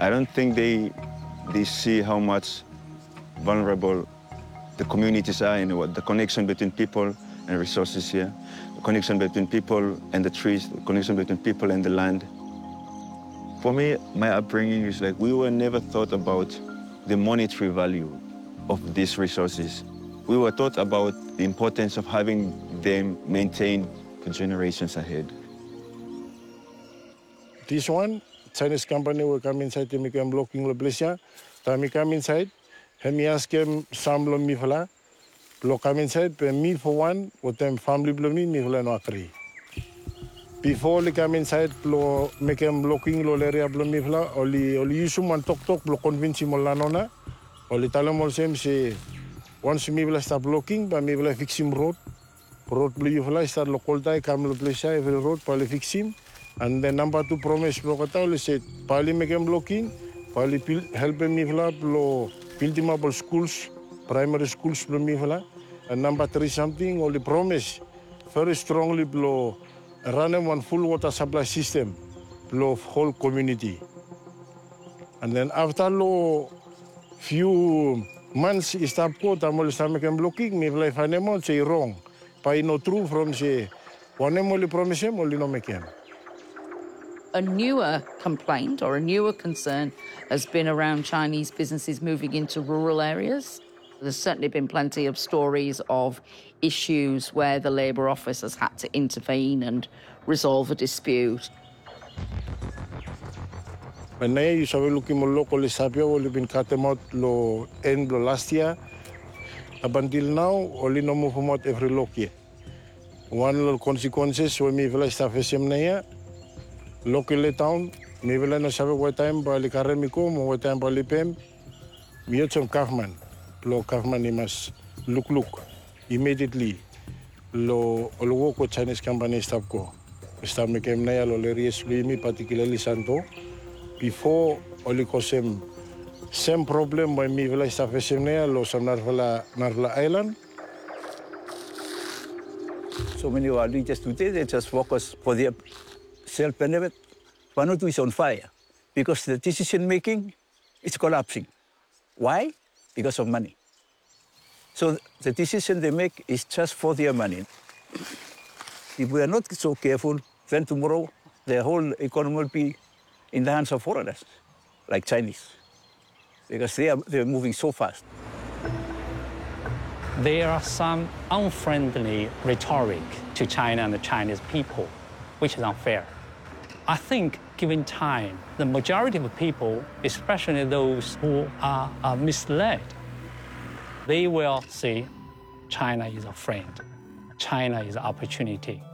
I don't think they see how much vulnerable the communities are and what the connection between people and resources here, the connection between people and the trees, the connection between people and the land. For me, my upbringing is like we were never thought about the monetary value of these resources. We were taught about the importance of having them maintained for generations ahead. This one, Chinese company will come inside to make them blocking the place. Time we come inside, and me ask them some lo me fala. Lo come inside, but me for one, with them family blow me fala no agree. Before they come inside, lo make them blocking lo area blow me fala. Only use one talk lo convince mo la nona. Only tell them all same say once me fala start blocking, but me fala fix him road. Road blow you fala start local tie come lo place every road, probably fix him. And then number two promise Blokatao said, Pali make them blocking, Pali help me blow build him up schools, primary schools blow me. And number three something, only promise very strongly blow run one full water supply system, blow whole community. And then after lo few months stop quote, I'm only start making blocking, me like I say wrong. Pai no true from say one only promise him, only no make him. A newer complaint or a newer concern has been around Chinese businesses moving into rural areas. There's certainly been plenty of stories of issues where the Labour Office has had to intervene and resolve a dispute. When you saw looking more locally, Sabio only been cut them out lo end last year. Up until now, only no move them out every local. One little consequences when me feel stuff is local town, me will not have what time by the Karamiko, what time by the Pem. Me had some Kaufman. Lo Kaufman, he must look immediately. Lo work with Chinese company stop go. Start making nail or areas me, particularly Santo. Before only cause same problem when me will start facing nail or some Narvala Island. So many religious today, they just focus for their self-benefit. Vanuatu is on fire because the decision-making is collapsing. Why? Because of money. So the decision they make is just for their money. If we are not so careful, then tomorrow the whole economy will be in the hands of foreigners, like Chinese, because they're moving so fast. There are some unfriendly rhetoric to China and the Chinese people, which is unfair. I think, given time, the majority of people, especially those who are misled, they will say China is a friend, China is an opportunity.